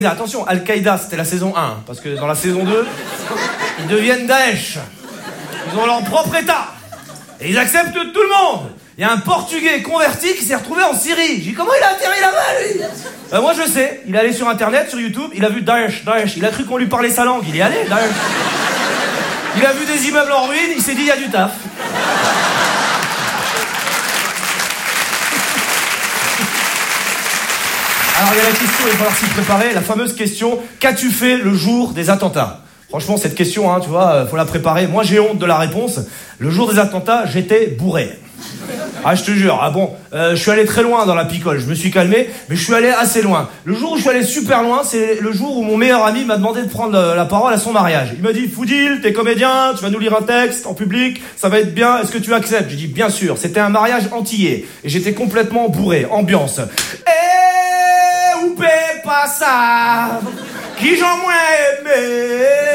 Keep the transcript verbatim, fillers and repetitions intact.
Attention, Al-Qaïda, c'était la saison un, parce que dans la saison deux, ils deviennent Daesh. Ils ont leur propre état. Et ils acceptent tout le monde. Il y a un Portugais converti qui s'est retrouvé en Syrie. J'ai dit, comment il a atterri là-bas, lui euh, Moi, je sais. Il est allé sur Internet, sur YouTube, il a vu Daesh, Daesh. Il a cru qu'on lui parlait sa langue. Il y est allé, Daesh. Il a vu des immeubles en ruine, il s'est dit, il y a du taf. Alors, il y a la question, il va falloir s'y préparer, la fameuse question, qu'as-tu fait le jour des attentats ? Franchement, cette question, hein, tu vois, faut la préparer. Moi, j'ai honte de la réponse. Le jour des attentats, j'étais bourré. Ah, je te jure. Ah bon, euh, je suis allé très loin dans la picole. Je me suis calmé, mais je suis allé assez loin. Le jour où je suis allé super loin, c'est le jour où mon meilleur ami m'a demandé de prendre la parole à son mariage. Il m'a dit, Foudil, t'es comédien, tu vas nous lire un texte en public, ça va être bien, est-ce que tu acceptes ? J'ai dit, bien sûr. C'était un mariage antillais. Et j'étais complètement bourré. Ambiance. Eh, ou pas ça, qui j'en moins aimé.